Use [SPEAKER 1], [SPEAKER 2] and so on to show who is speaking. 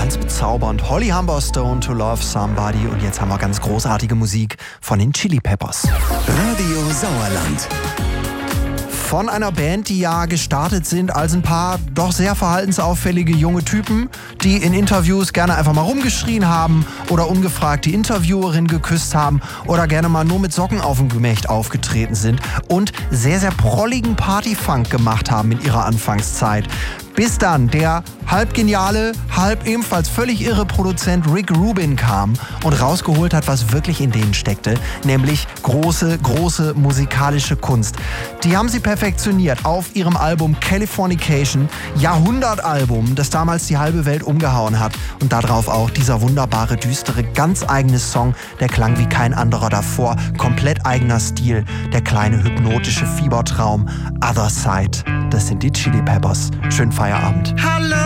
[SPEAKER 1] Ganz bezaubernd. Holly Humberstone, To Love Somebody. Und jetzt haben wir ganz großartige Musik von den Chili Peppers.
[SPEAKER 2] Radio Sauerland.
[SPEAKER 1] Von einer Band, die ja gestartet sind als ein paar doch sehr verhaltensauffällige junge Typen, die in Interviews gerne einfach mal rumgeschrien haben oder ungefragt die Interviewerin geküsst haben oder gerne mal nur mit Socken auf dem Gemächt aufgetreten sind und sehr, sehr prolligen Partyfunk gemacht haben in ihrer Anfangszeit. Bis dann der halb geniale, halb ebenfalls völlig irre Produzent Rick Rubin kam und rausgeholt hat, was wirklich in denen steckte, nämlich große, große musikalische Kunst. Die haben sie perfektioniert auf ihrem Album Californication, Jahrhundertalbum, das damals die halbe Welt umgehauen hat. Und darauf auch dieser wunderbare, düstere, ganz eigene Song, der klang wie kein anderer davor. Komplett eigener Stil, der kleine hypnotische Fiebertraum, Other Side. Das sind die Chili Peppers. Schönen Feierabend.
[SPEAKER 3] Hallo.